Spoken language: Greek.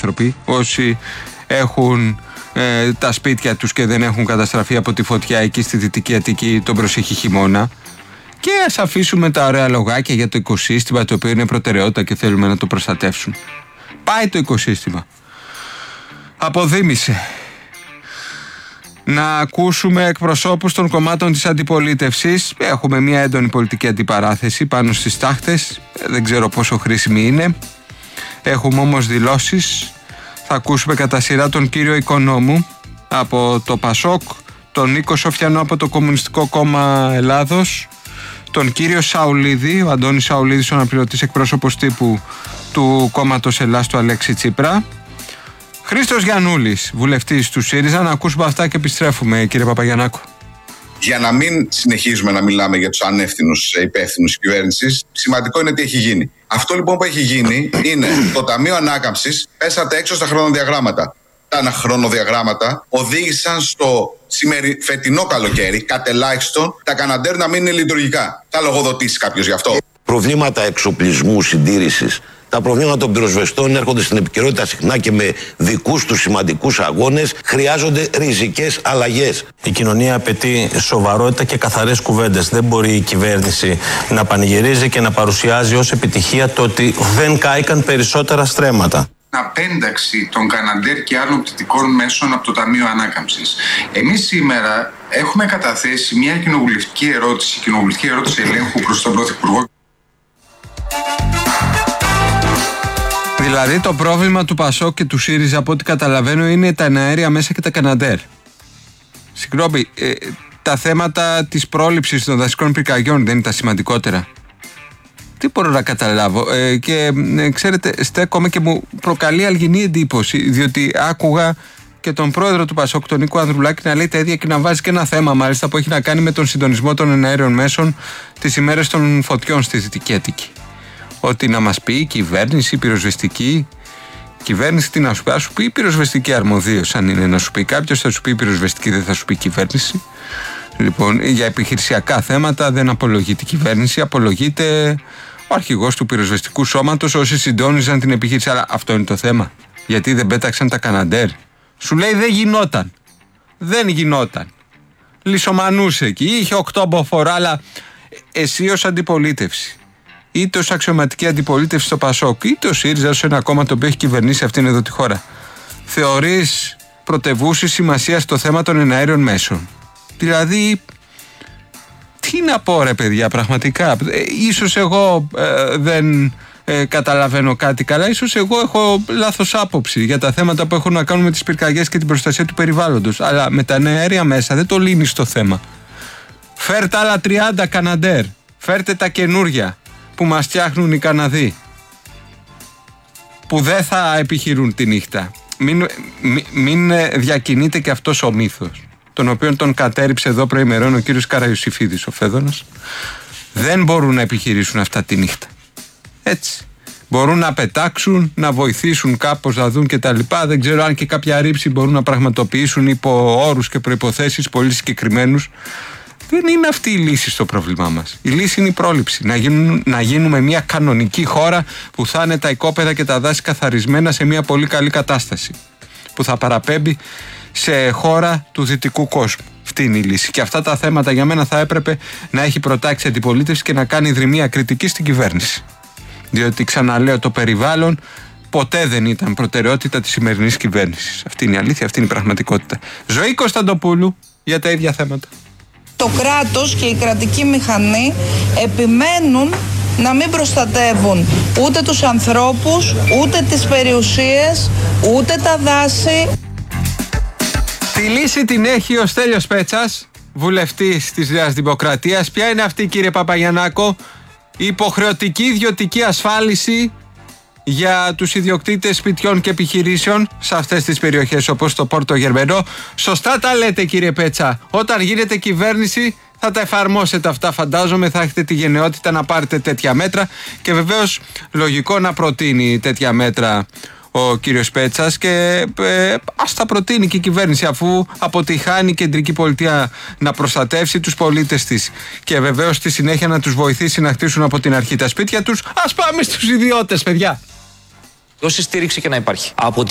άνθρωποι, όσοι έχουν τα σπίτια τους και δεν έχουν καταστραφεί από τη φωτιά εκεί στη Δυτική Αττική τον προσεχή χειμώνα. Και ας αφήσουμε τα ωραία λογάκια για το οικοσύστημα, το οποίο είναι προτεραιότητα και θέλουμε να το προστατεύσουμε. Πάει το οικοσύστημα. Αποδίμησε. Να ακούσουμε εκπροσώπους των κομμάτων της αντιπολίτευσης. Έχουμε μια έντονη πολιτική αντιπαράθεση πάνω στις τάχτες. Δεν ξέρω πόσο χρήσιμη είναι. Έχουμε όμως δηλώσεις. Θα ακούσουμε κατά σειρά τον κύριο Οικονόμου από το ΠΑΣΟΚ, τον Νίκο Σοφιανό από το Κομμουνιστικό Κόμμα Ελλάδος, τον κύριο Σαουλίδη, ο Αντώνης Σαουλίδης, ο αναπληρωτής εκπρόσωπος τύπου του κόμματος Ελλάς του Αλέξη Τσίπρα, Χρήστος Γιαννούλης, βουλευτής του ΣΥΡΙΖΑ. Να ακούσουμε αυτά και επιστρέφουμε, κύριε Παπαγιαννάκο. Για να μην συνεχίζουμε να μιλάμε για τους ανεύθυνους υπεύθυνους της κυβέρνησης, σημαντικό είναι τι έχει γίνει. Αυτό λοιπόν που έχει γίνει είναι το Ταμείο Ανάκαμψης πέσατε έξω στα χρονοδιαγράμματα. Τα χρονοδιαγράμματα οδήγησαν στο φετινό καλοκαίρι, κατ' ελάχιστον, τα Καναντέρ να μην είναι λειτουργικά. Θα λογοδοτήσει κάποιος γι' αυτό. Προβλήματα εξοπλισμού, συντήρησης. Τα προβλήματα των πυροσβεστών έρχονται στην επικαιρότητα συχνά και με δικούς τους σημαντικούς αγώνες. Χρειάζονται ριζικές αλλαγές. Η κοινωνία απαιτεί σοβαρότητα και καθαρές κουβέντες. Δεν μπορεί η κυβέρνηση να πανηγυρίζει και να παρουσιάζει ως επιτυχία το ότι δεν κάηκαν περισσότερα στρέμματα. Απένταξη των Καναντέρ και άλλων πτυτικών μέσων από το Ταμείο Ανάκαμψης. Εμείς σήμερα έχουμε καταθέσει μια κοινοβουλευτική ερώτηση ελέγχου προς τον Πρωθυπουργό. Δηλαδή το πρόβλημα του ΠΑΣΟΚ και του ΣΥΡΙΖΑ, από ό,τι καταλαβαίνω, είναι τα εναέρια μέσα και τα Καναντέρ. Συγγνώμη, τα θέματα της πρόληψης των δασικών πυρκαγιών δεν είναι τα σημαντικότερα? Τι μπορώ να καταλάβω? Ξέρετε, στέκομαι και μου προκαλεί αλγινή εντύπωση, διότι άκουγα και τον πρόεδρο του ΠΑΣΟΚ, τον Νίκο Ανδρουλάκη, να λέει τα ίδια και να βάζει και ένα θέμα, μάλιστα, που έχει να κάνει με τον συντονισμό των εναέριων μέσων τις ημέρες των φωτιών στη Δυτική Αττική. Ότι να μας πει η κυβέρνηση, η πυροσβεστική. Κυβέρνηση τι να σου πει? Α σου πει η πυροσβεστική αρμοδίως. Αν είναι να σου πει κάποιος, θα σου πει η πυροσβεστική, δεν θα σου πει η κυβέρνηση. Λοιπόν, για επιχειρησιακά θέματα δεν απολογείται η κυβέρνηση, απολογείται ο αρχηγός του πυροσβεστικού σώματος, όσοι συντόνιζαν την επιχείρηση. Αλλά αυτό είναι το θέμα. Γιατί δεν πέταξαν τα Καναντέρ? Σου λέει δεν γινόταν. Δεν γινόταν. Λυσομανούσε εκεί, είχε 8 μποφόρ, αλλά εσύ ως αντιπολίτευση, είτε ως αξιωματική αντιπολίτευση στο ΠΑΣΟΚ, είτε ως ΣΥΡΙΖΑ, ως ένα κόμμα το οποίο έχει κυβερνήσει αυτήν εδώ τη χώρα, θεωρείς πρωτευούση σημασία στο θέμα των εναέριων μέσων? Δηλαδή, τι να πω ρε παιδιά, πραγματικά. Ίσως εγώ δεν καταλαβαίνω κάτι καλά, ίσως εγώ έχω λάθος άποψη για τα θέματα που έχουν να κάνουν με τις πυρκαγιές και την προστασία του περιβάλλοντος. Αλλά με τα εναέρια μέσα δεν το λύνεις το θέμα. Φέρτε άλλα 30 Καναντέρ. Φέρτε τα καινούρια που μας φτιάχνουν οι Καναδοί, που δεν θα επιχειρούν τη νύχτα. Μην διακινείται και αυτός ο μύθος, τον οποίον τον κατέριψε εδώ προημερών ο κύριος Καραϊωσήφιδης, ο Φέδωνας. Δεν μπορούν να επιχειρήσουν αυτά τη νύχτα. Έτσι. Μπορούν να πετάξουν, να βοηθήσουν κάπως, να δουν κτλ. Δεν ξέρω αν και κάποια ρήψη μπορούν να πραγματοποιήσουν υπό όρους και προϋποθέσεις πολύ συγκεκριμένους. Δεν είναι αυτή η λύση στο πρόβλημά μας. Η λύση είναι η πρόληψη. Να γίνουμε μια κανονική χώρα που θα είναι τα οικόπεδα και τα δάση καθαρισμένα σε μια πολύ καλή κατάσταση, που θα παραπέμπει σε χώρα του δυτικού κόσμου. Αυτή είναι η λύση. Και αυτά τα θέματα για μένα θα έπρεπε να έχει προτάξει αντιπολίτευση και να κάνει δρυμία κριτική στην κυβέρνηση. Διότι, ξαναλέω, το περιβάλλον ποτέ δεν ήταν προτεραιότητα της σημερινής κυβέρνησης. Αυτή είναι η αλήθεια, αυτή είναι η πραγματικότητα. Ζωή Κωνσταντοπούλου για τα ίδια θέματα. Το κράτος και η κρατική μηχανή επιμένουν να μην προστατεύουν ούτε τους ανθρώπους, ούτε τις περιουσίες, ούτε τα δάση. Τη λύση την έχει ο Στέλιος Πέτσας, βουλευτής της Νέας Δημοκρατίας. Ποια είναι αυτή, κύριε Παπαγιαννάκο? Η υποχρεωτική ιδιωτική ασφάλιση για τους ιδιοκτήτες σπιτιών και επιχειρήσεων σε αυτές τις περιοχές, όπως το Πόρτο Γερμενό. Σωστά τα λέτε, κύριε Πέτσα. Όταν γίνετε κυβέρνηση θα τα εφαρμόσετε αυτά, φαντάζομαι. Θα έχετε τη γενναιότητα να πάρετε τέτοια μέτρα και βεβαίως λογικό να προτείνει τέτοια μέτρα ο κύριος Πέτσας και ας τα προτείνει και η κυβέρνηση, αφού αποτυχάνει η κεντρική πολιτεία να προστατεύσει τους πολίτες της και βεβαίως στη συνέχεια να τους βοηθήσει να χτίσουν από την αρχή τα σπίτια τους. Ας πάμε στους ιδιώτες, παιδιά. Όση στήριξη και να υπάρχει από